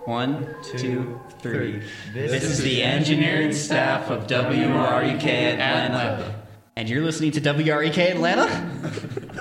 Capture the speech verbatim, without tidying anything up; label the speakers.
Speaker 1: One, two, three. This is the engineering staff of W R E K Atlanta. And you're listening to W R E K Atlanta?